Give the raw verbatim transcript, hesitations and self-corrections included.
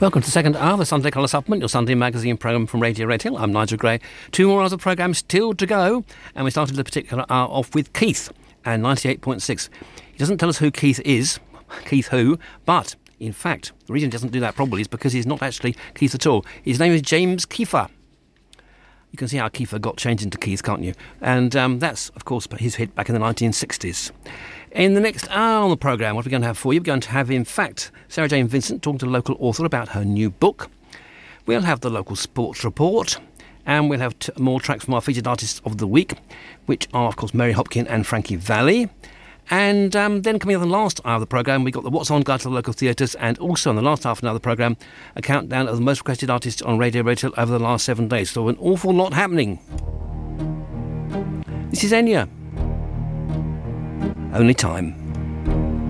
Welcome to the second hour of the Sunday Colour Supplement, your Sunday magazine programme from Radio Red Hill. I'm Nigel Gray. Two more hours of programme still to go, and we started the particular hour off with Keith and ninety-eight point six. He doesn't tell us who Keith is, Keith who, but in fact, the reason he doesn't do that probably is because he's not actually Keith at all. His name is James Kiefer. You can see how Kiefer got changed into Keith, can't you? And um, that's, of course, his hit back in the nineteen sixties. In the next hour on the programme, what are we going to have for you? We're going to have, in fact, Sarah Jane Vincent talking to a local author about her new book. We'll have the local sports report, and we'll have t- more tracks from our featured artists of the week, which are, of course, Mary Hopkin and Frankie Valli. And um, then coming up in the last hour of the programme, we got the What's On guide to the local theatres, and also in the last half an hour of the programme, a countdown of the most requested artists on Radio Red Hill over the last seven days. So an awful lot happening. This is Enya. Only Time.